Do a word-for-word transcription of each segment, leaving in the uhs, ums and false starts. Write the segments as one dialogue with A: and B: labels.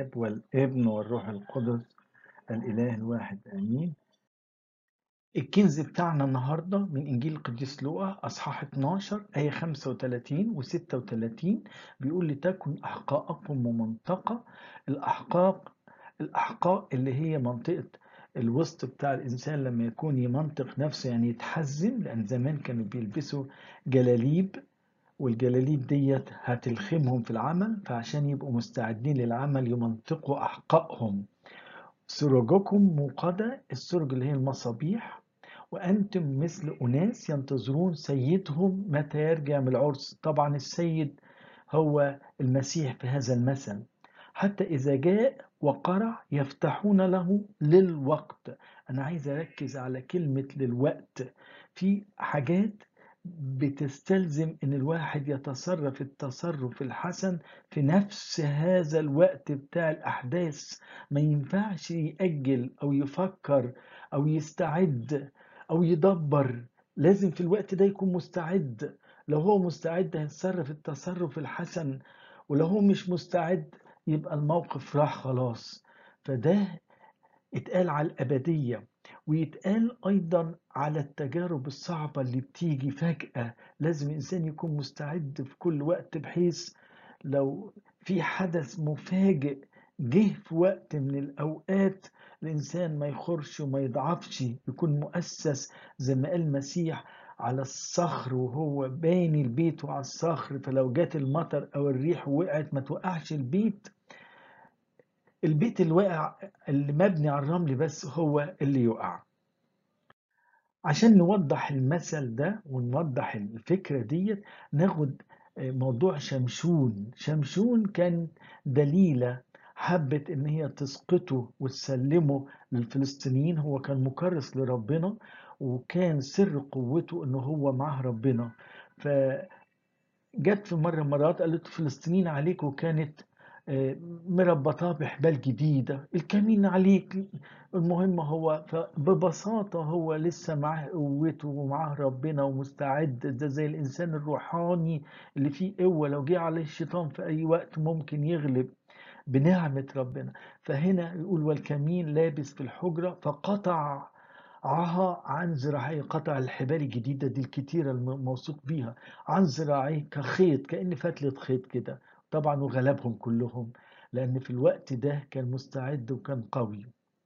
A: الآب والابن والروح القدس الإله الواحد آمين. الكنز بتاعنا النهاردة من إنجيل القديس لوقا أصحاح اتناشر آية خمسة وتلاتين و ستة وتلاتين، بيقول لتكن أحقاءكم ممنطقة. الأحقاق الأحقاء اللي هي منطقة الوسط بتاع الإنسان لما يكون يمنطق نفسه، يعني يتحزم، لأن زمان كانوا بيلبسوا جلاليب، والجلاليب ديت هتلخمهم في العمل، فعشان يبقوا مستعدين للعمل يمنطقوا أحقائهم. سروجكم موقدة، السرج اللي هي المصابيح، وأنتم مثل أناس ينتظرون سيدهم متى يرجع من العرس. طبعا السيد هو المسيح في هذا المثل. حتى إذا جاء وقرع يفتحون له للوقت. أنا عايز أركز على كلمة للوقت. في حاجات بتستلزم ان الواحد يتصرف التصرف الحسن في نفس هذا الوقت بتاع الاحداث. ما ينفعش يأجل او يفكر او يستعد او يدبر، لازم في الوقت ده يكون مستعد. لو هو مستعد هيتصرف التصرف الحسن، ولو هو مش مستعد يبقى الموقف راح خلاص. فده اتقال على الأبدية، ويتقال أيضا على التجارب الصعبة اللي بتيجي فجأة. لازم الإنسان يكون مستعد في كل وقت، بحيث لو في حدث مفاجئ جه في وقت من الأوقات الإنسان ما يخرش وما يضعفش، يكون مؤسس زي ما قال المسيح على الصخر، وهو باني البيت على الصخر، فلو جات المطر أو الريح وقعت ما توقعش البيت. البيت الواقع اللي مبني على الرمل بس هو اللي يقع. عشان نوضح المثل ده ونوضح الفكرة ديت، ناخد موضوع شمشون. شمشون كان دليلة حبت ان هي تسقطه وتسلمه للفلسطينيين. هو كان مكرس لربنا، وكان سر قوته انه هو معه ربنا. فجت في مرة مرات قالت الفلسطينيين عليك، وكانت مربطاه بحبال جديدة، الكمين عليك. المهم هو ببساطة هو لسه معاه قوته ومعاه ربنا ومستعد. ده زي الإنسان الروحاني اللي فيه قوة، لو جه عليه الشيطان في أي وقت ممكن يغلب بنعمة ربنا. فهنا يقول والكمين لابس في الحجرة فقطع عها عن ذراعيه. قطع الحبال الجديدة دي الكتيرة الموثوق بيها عن ذراعيه كخيط، كأن فتلة خيط كده. طبعا وغلبهم كلهم، لأن في الوقت ده كان مستعد وكان قوي.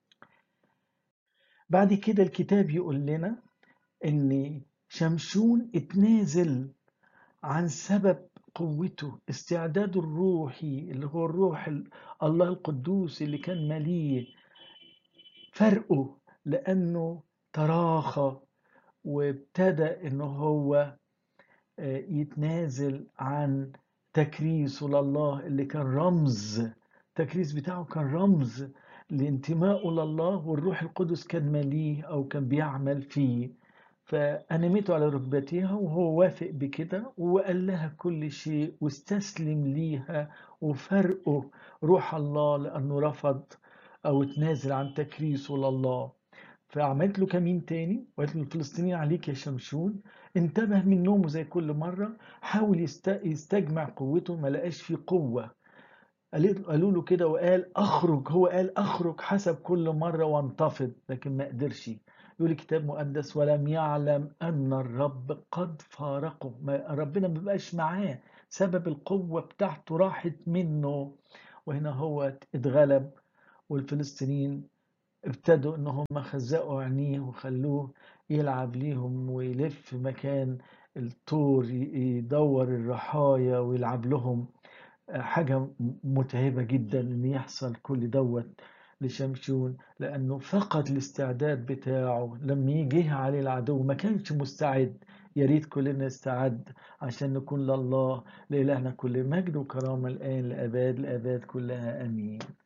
A: بعد كده الكتاب يقول لنا إن شمشون اتنازل عن سبب قوته، استعداده الروحي اللي هو الروح الله القدوس اللي كان مليه فرقه، لأنه تراخى وابتدى إنه هو يتنازل عن تكريسه لله اللي كان رمز. التكريس بتاعه كان رمز لانتمائه لله، والروح القدس كان مليه أو كان بيعمل فيه. فأنمته على ركبتيها وهو وافق بكده، وقال لها كل شيء واستسلم ليها. وفرقه روح الله لأنه رفض أو تنازل عن تكريسه لله. فعملت له كمين تاني وقالت له الفلسطينيين عليك يا شمشون. انتبه من نومه زي كل مرة، حاول يستجمع قوته، ما لقاش فيه قوة. قالوا له كده وقال اخرج. هو قال اخرج حسب كل مرة وانتفض، لكن ما قدرش. يقول الكتاب المقدس ولم يعلم ان الرب قد فارقه. ما ربنا ما بقاش معاه، سبب القوة بتاعته راحت منه. وهنا هو اتغلب، والفلسطينيين ابتدوا ان هم خزقوا عينيه وخلوه يلعب ليهم ويلف مكان الطور، يدور الرحايا ويلعب لهم. حاجة متعبة جدا ان يحصل كل دوت لشمشون، لانه فقد الاستعداد بتاعه لما يجيه عليه العدو، ما كانش مستعد. يا ريت كلنا نستعد عشان نكون لله. لإلهنا كل مجد وكرامة الآن لأباد الآباد كلها آمين.